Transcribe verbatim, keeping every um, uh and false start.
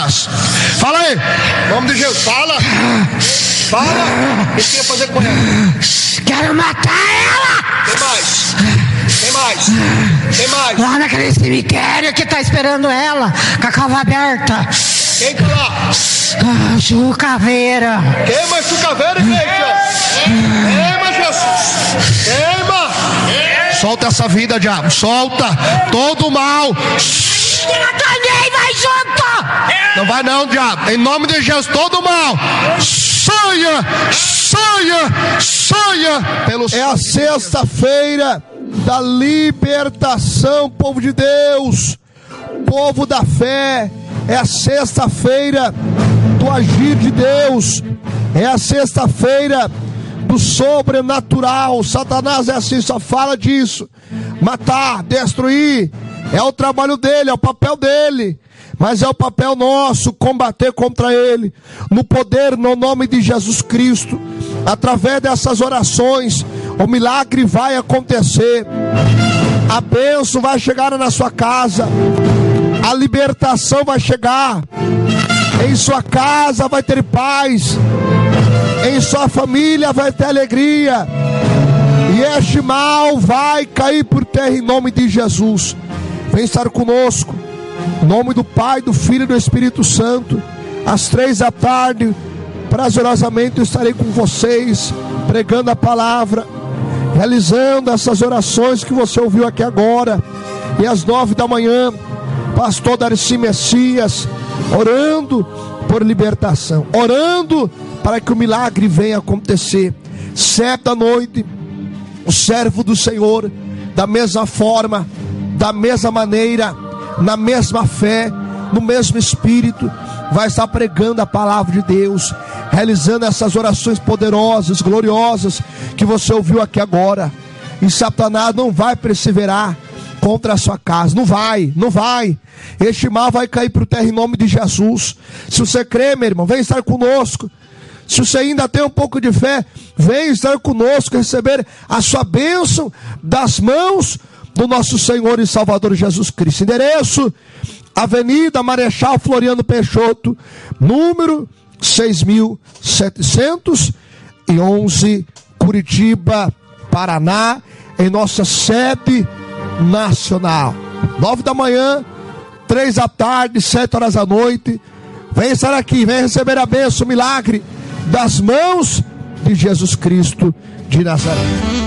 elas. Fala aí. Em nome de Jesus. Fala. Fala. O que você quer fazer com ela? Quero matar ela. Tem mais. Tem mais. Tem mais. Lá naquele cemitério que tá esperando ela, com a cova aberta. Quem tá lá? Ah, Chucaveira. Queima essa caveira, igreja. Queima, Jesus. Queima. Solta essa vida, diabo. Solta todo o mal. Ela também vai junto. Não vai não, diabo. Em nome de Jesus, todo o mal. Saia, saia, saia. Pelo é a sexta-feira da libertação, povo de Deus, povo da fé. É a sexta-feira do agir de Deus. É a sexta-feira do sobrenatural. Satanás é assim, só fala disso: matar, destruir. É o trabalho dele, é o papel dele. Mas é o papel nosso combater contra ele, no poder, no nome de Jesus Cristo. Através dessas orações, o milagre vai acontecer. A bênção vai chegar na sua casa. A libertação vai chegar. Em sua casa vai ter paz. Em sua família vai ter alegria. E este mal vai cair por terra em nome de Jesus. Vem estar conosco. Em nome do Pai, do Filho e do Espírito Santo. Às três da tarde, prazerosamente eu estarei com vocês, pregando a palavra, realizando essas orações que você ouviu aqui agora. E às nove da manhã, pastor Darcy Messias, orando por libertação, orando para que o milagre venha acontecer. Sete da noite, o servo do Senhor, da mesma forma, da mesma maneira, na mesma fé, no mesmo espírito, vai estar pregando a palavra de Deus, realizando essas orações poderosas, gloriosas, que você ouviu aqui agora. E Satanás não vai perseverar contra a sua casa, não vai, não vai. Este mal vai cair por terra em nome de Jesus. Se você crê, meu irmão, vem estar conosco. Se você ainda tem um pouco de fé, vem estar conosco, receber a sua bênção das mãos do nosso Senhor e Salvador Jesus Cristo. Endereço: Avenida Marechal Floriano Peixoto, número seis mil setecentos e onze, Curitiba, Paraná, em nossa sede nacional. Nove da manhã, três da tarde, sete horas da noite. Vem estar aqui, vem receber a bênção, o milagre das mãos de Jesus Cristo de Nazaré.